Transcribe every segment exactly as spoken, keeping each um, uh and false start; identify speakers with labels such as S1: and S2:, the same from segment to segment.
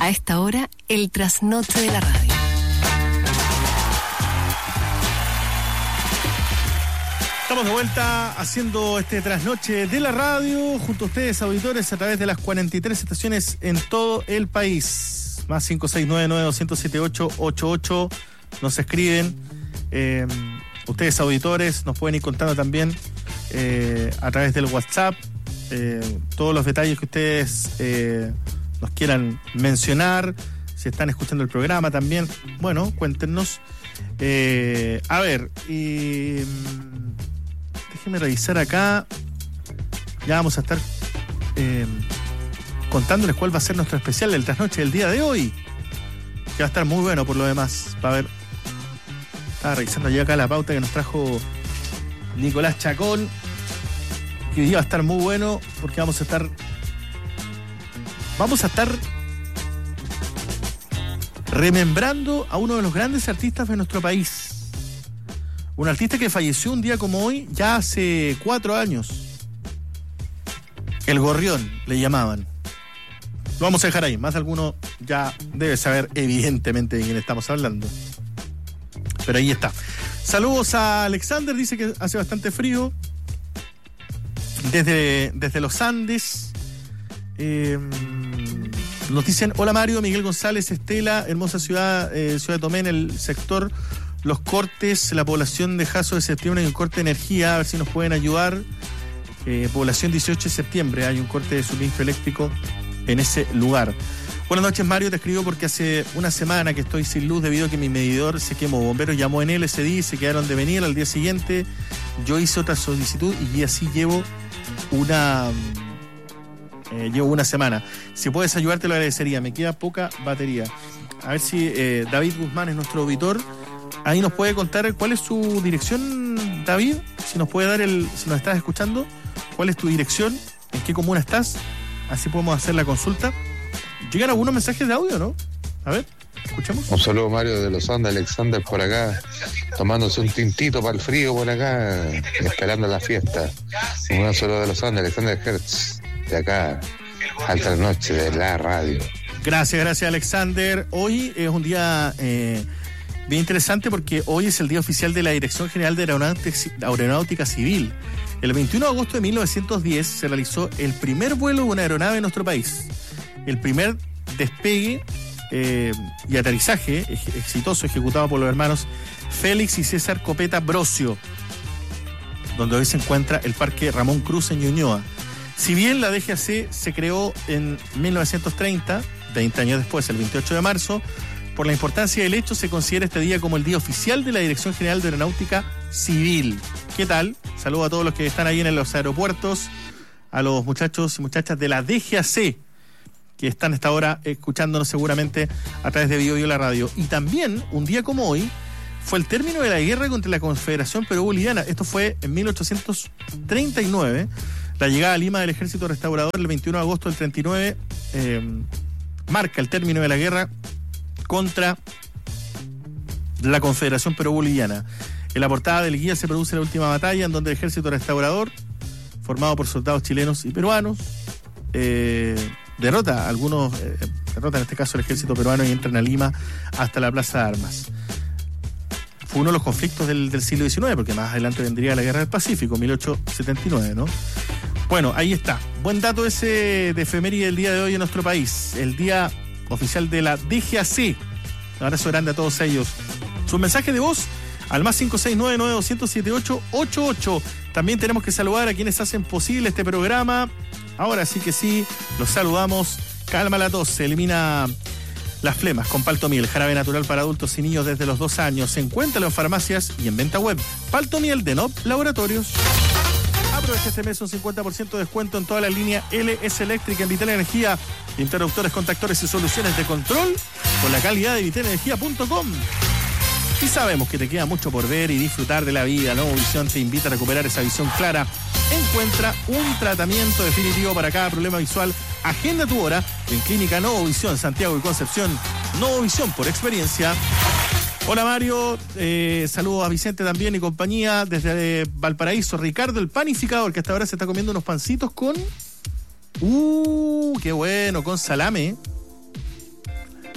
S1: A esta hora, el trasnoche de la radio.
S2: Estamos de vuelta haciendo este trasnoche de la radio junto a ustedes, auditores, a través de las cuarenta y tres estaciones en todo el país. Más cinco seis nueve nueve dos cero siete ocho ocho ocho. Nos escriben. Eh, ustedes, auditores, nos pueden ir contando también eh, a través del WhatsApp eh, todos los detalles que ustedes eh, nos quieran mencionar. Si están escuchando el programa también, bueno, cuéntenos. Eh, a ver, y... déjeme revisar acá. Ya vamos a estar eh, contándoles cuál va a ser nuestro especial del trasnoche del día de hoy, que va a estar muy bueno por lo demás. Va a ver, estaba revisando ya acá la pauta que nos trajo Nicolás Chacón, que hoy día va a estar muy bueno porque vamos a estar vamos a estar remembrando a uno de los grandes artistas de nuestro país. Un artista que falleció un día como hoy, ya hace cuatro años. El Gorrión, le llamaban. Lo vamos a dejar ahí. Más de alguno ya debe saber evidentemente de quién estamos hablando. Pero ahí está. Saludos a Alexander, dice que hace bastante frío. Desde, desde los Andes. Eh, nos dicen, hola Mario, Miguel González, Estela, hermosa ciudad, eh, Ciudad de Tomé, en el sector... Los cortes, la población de Jaso de septiembre hay un corte de energía, a ver si nos pueden ayudar. Eh, población dieciocho de septiembre, hay un corte de suministro eléctrico en ese lugar. Buenas noches, Mario, te escribo porque hace una semana que estoy sin luz debido a que mi medidor se quemó. Bomberos llamó en él ese día y se quedaron de venir. Al día siguiente yo hice otra solicitud y así llevo una... Eh, llevo una semana. Si puedes ayudar te lo agradecería, me queda poca batería. A ver si eh, David Guzmán es nuestro auditor. Ahí nos puede contar cuál es su dirección, David, si nos puede dar el, si nos estás escuchando, cuál es tu dirección, en qué comuna estás, así podemos hacer la consulta. Llegan algunos mensajes de audio, ¿no? A ver, escuchemos.
S3: Un saludo, Mario, de los Andes, Alexander por acá, tomándose un tintito para el frío por acá, esperando la fiesta. Un saludo de los Andes, Alexander Hertz, de acá, al trasnoche de la radio.
S2: Gracias, gracias, Alexander. Hoy es un día... Eh, bien interesante porque hoy es el día oficial de la Dirección General de Aeronáutica, Aeronáutica Civil. El veintiuno de agosto de mil novecientos diez se realizó el primer vuelo de una aeronave en nuestro país. El primer despegue eh, y aterrizaje exitoso ejecutado por los hermanos Félix y César Copeta Brocio, donde hoy se encuentra el Parque Ramón Cruz en Ñuñoa. Si bien la D G A C se creó en mil novecientos treinta, veinte años después, el veintiocho de marzo, por la importancia del hecho, se considera este día como el día oficial de la Dirección General de Aeronáutica Civil. ¿Qué tal? Saludo a todos los que están ahí en los aeropuertos, a los muchachos y muchachas de la D G A C, que están a esta hora escuchándonos seguramente a través de Bio Bio la radio. Y también, un día como hoy, fue el término de la guerra contra la Confederación Perú-Boliviana. Esto fue en mil ochocientos treinta y nueve. La llegada a Lima del Ejército Restaurador el veintiuno de agosto del treinta y nueve eh, marca el término de la guerra contra la Confederación Perú-Boliviana. En la portada del guía se produce la última batalla en donde el Ejército Restaurador, formado por soldados chilenos y peruanos, eh, derrota a algunos, eh, derrota en este caso el ejército peruano y entran a Lima hasta la Plaza de Armas. Fue uno de los conflictos del, del siglo diecinueve, porque más adelante vendría la Guerra del Pacífico, mil ochocientos setenta y nueve, ¿no? Bueno, ahí está. Buen dato ese de efeméride del día de hoy en nuestro país. El día oficial de la D G A C. Un abrazo grande a todos ellos. Su mensaje de voz al más cinco seis nueve nueve dos cero siete ocho ocho ocho. También tenemos que saludar a quienes hacen posible este programa. Ahora sí que sí, los saludamos. Calma la tos, se elimina las flemas con Paltomiel, jarabe natural para adultos y niños desde los dos años. Se encuentra en farmacias y en venta web. Paltomiel de Nop Laboratorios. Aprovecha este mes un cincuenta por ciento de descuento en toda la línea L S Eléctrica en Vital Energía. Interruptores, contactores y soluciones de control con la calidad de vital energía punto com. Y sabemos que te queda mucho por ver y disfrutar de la vida. Nuevo Visión te invita a recuperar esa visión clara. Encuentra un tratamiento definitivo para cada problema visual. Agenda tu hora en Clínica Nuevo Visión, Santiago y Concepción. Nuevo Visión por experiencia. Hola Mario, eh, saludos a Vicente también y compañía desde Valparaíso. Ricardo, el panificador, que hasta ahora se está comiendo unos pancitos con... ¡Uh! ¡Qué bueno! Con salame.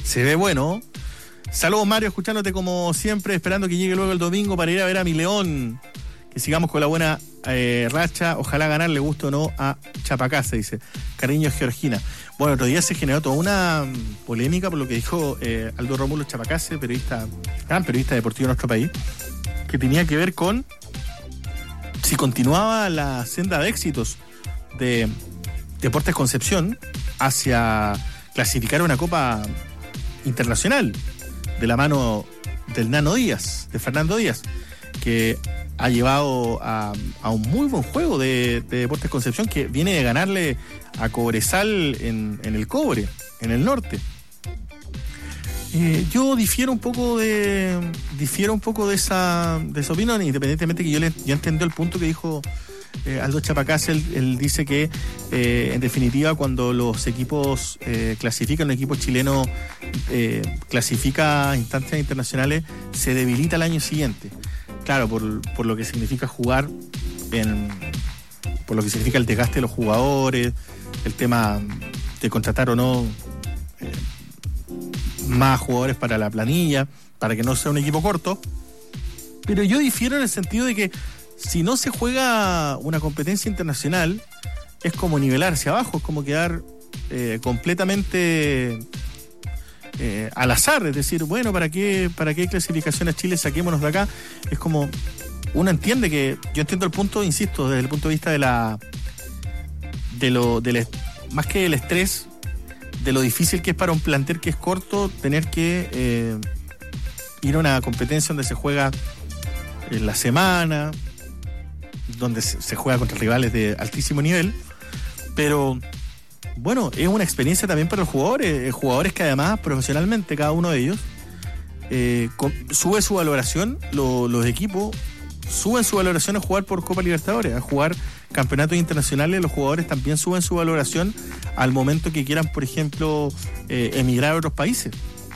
S2: Se ve bueno. Saludos, Mario, escuchándote como siempre, esperando que llegue luego el domingo para ir a ver a mi León. Que sigamos con la buena eh, racha. Ojalá ganar, le guste o no a Chapacase, dice. Cariño, Georgina. Bueno, otro día se generó toda una polémica por lo que dijo eh, Aldo Rómulo Chapacase, periodista, gran periodista deportivo de nuestro país, que tenía que ver con si continuaba la senda de éxitos de Deportes Concepción hacia clasificar una Copa Internacional de la mano del Nano Díaz, de Fernando Díaz, que ha llevado a, a un muy buen juego de, de Deportes Concepción, que viene de ganarle a Cobresal en, en el Cobre, en el norte. Eh, yo difiero un poco de difiero un poco de esa, de esa opinión, independientemente que yo, le, yo entendí el punto que dijo eh, Aldo Chapacase. Él, él dice que eh, en definitiva cuando los equipos eh, clasifican, un equipo chileno eh, clasifica a instancias internacionales, se debilita el año siguiente. Claro, por, por lo que significa jugar en, por lo que significa el desgaste de los jugadores, el tema de contratar o no eh, más jugadores para la planilla, para que no sea un equipo corto. Pero yo difiero en el sentido de que si no se juega una competencia internacional, es como nivelar hacia abajo, es como quedar eh, completamente eh, al azar, es decir, bueno, ¿para qué, para qué clasificación a Chile? Saquémonos de acá. Es como, uno entiende que, yo entiendo el punto, insisto, desde el punto de vista de la, de lo, del, más que del estrés, de lo difícil que es para un plantel que es corto, tener que eh, ir a una competencia donde se juega en la semana, donde se, se juega contra rivales de altísimo nivel, pero bueno, es una experiencia también para los jugadores, eh, jugadores que además profesionalmente cada uno de ellos eh, con, sube su valoración, lo, los equipos suben su valoración a jugar por Copa Libertadores, a jugar campeonatos internacionales. Los jugadores también suben su valoración al momento que quieran, por ejemplo, eh, emigrar a otros países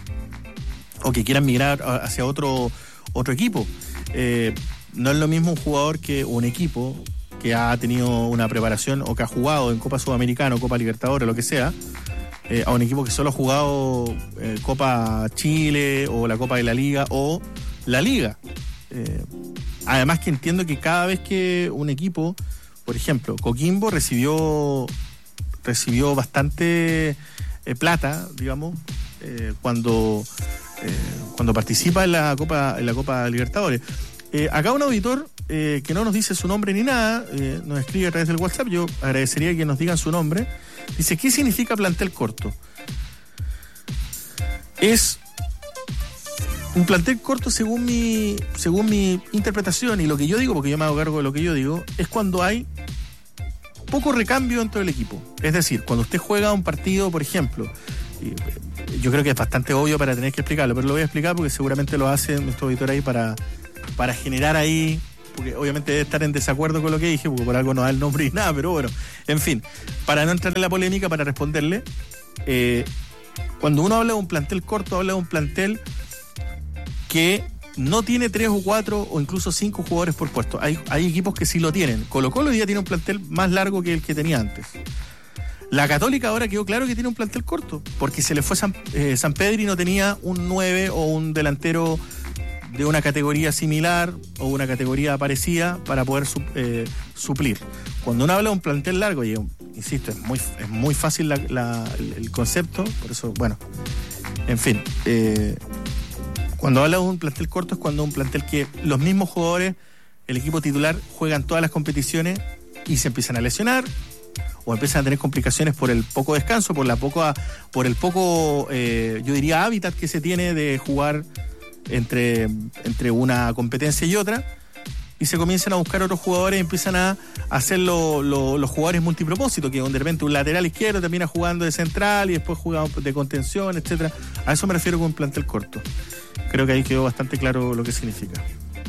S2: o que quieran migrar hacia otro, otro equipo. Eh, no es lo mismo un jugador que un equipo que ha tenido una preparación o que ha jugado en Copa Sudamericana o Copa Libertadores, lo que sea, eh, a un equipo que solo ha jugado eh, Copa Chile o la Copa de la Liga o la Liga. Eh, además que entiendo que cada vez que un equipo, por ejemplo, Coquimbo recibió recibió bastante eh, plata, digamos, eh, cuando eh, cuando participa en la Copa en la Copa Libertadores. Eh, acá un auditor eh, que no nos dice su nombre ni nada, eh, nos escribe a través del WhatsApp. Yo agradecería que nos digan su nombre. Dice, ¿qué significa plantel corto? Es un plantel corto, según mi según mi interpretación y lo que yo digo, porque yo me hago cargo de lo que yo digo, es cuando hay poco recambio dentro del equipo. Es decir, cuando usted juega un partido, por ejemplo, yo creo que es bastante obvio para tener que explicarlo, pero lo voy a explicar porque seguramente lo hace nuestro auditor ahí para, para generar ahí, porque obviamente debe estar en desacuerdo con lo que dije, porque por algo no da el nombre y nada, pero bueno, en fin, para no entrar en la polémica, para responderle, eh, cuando uno habla de un plantel corto, habla de un plantel que no tiene tres o cuatro o incluso cinco jugadores por puesto. Hay, hay equipos que sí lo tienen. Colo-Colo hoy día tiene un plantel más largo que el que tenía antes. La Católica ahora quedó claro que tiene un plantel corto, porque se le fue San, eh, San Pedro y no tenía un nueve o un delantero de una categoría similar o una categoría parecida para poder su, eh, suplir. Cuando uno habla de un plantel largo, y insisto, es muy, es muy fácil la, la, el concepto, por eso, bueno, en fin, eh, cuando habla de un plantel corto es cuando un plantel que los mismos jugadores, el equipo titular, juegan todas las competiciones y se empiezan a lesionar o empiezan a tener complicaciones por el poco descanso, por la poco, por el poco, eh, yo diría, hábitat que se tiene de jugar entre, entre una competencia y otra, y se comienzan a buscar otros jugadores y empiezan a hacer lo, lo, los jugadores multipropósito, que de repente un lateral izquierdo termina jugando de central y después juega de contención, etcétera. A eso me refiero con un plantel corto. Creo que ahí quedó bastante claro lo que significa.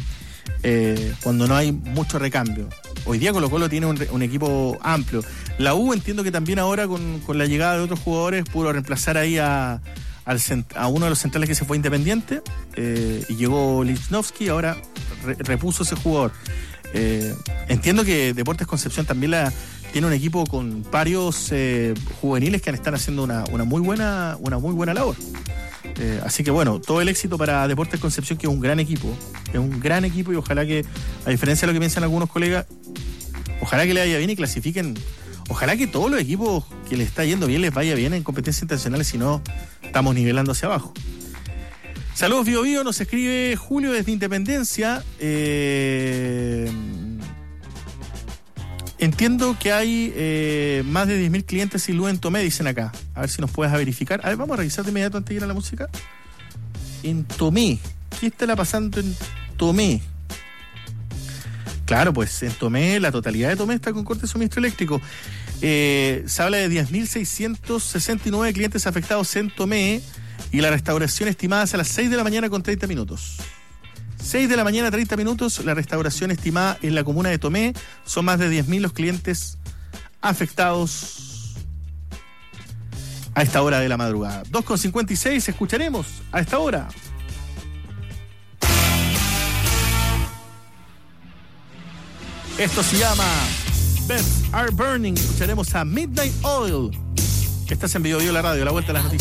S2: Eh, cuando no hay mucho recambio. Hoy día Colo-Colo tiene un, un equipo amplio. La U entiendo que también ahora con, con la llegada de otros jugadores pudo reemplazar ahí a, al, a uno de los centrales que se fue Independiente, eh, y llegó Lichnowsky, ahora re, repuso ese jugador. Eh, entiendo que Deportes Concepción también la, tiene un equipo con varios eh, juveniles que están haciendo una, una muy buena una muy buena labor. Eh, así que bueno, todo el éxito para Deportes Concepción, que es un gran equipo, es un gran equipo y ojalá que, a diferencia de lo que piensan algunos colegas, ojalá que le vaya bien y clasifiquen, ojalá que todos los equipos que les está yendo bien les vaya bien en competencias internacionales, si no estamos nivelando hacia abajo. Saludos Bio Bio, nos escribe Julio desde Independencia. Eh, entiendo que hay eh, más de diez mil clientes sin luz en Tomé, dicen acá. A ver si nos puedes verificar. A ver, vamos a revisar de inmediato antes de ir a la música. En Tomé. ¿Qué está pasando en Tomé? Claro, pues en Tomé, la totalidad de Tomé está con corte de suministro eléctrico. Eh, se habla de diez mil seiscientos sesenta y nueve clientes afectados en Tomé. Y la restauración estimada es a las seis de la mañana con treinta minutos. seis de la mañana, treinta minutos, la restauración estimada en la comuna de Tomé. Son más de diez mil los clientes afectados a esta hora de la madrugada. dos con cincuenta y seis, escucharemos a esta hora. Esto se llama Beds Are Burning. Escucharemos a Midnight Oil. Estás en Bio Bio la radio, la vuelta a las noticias.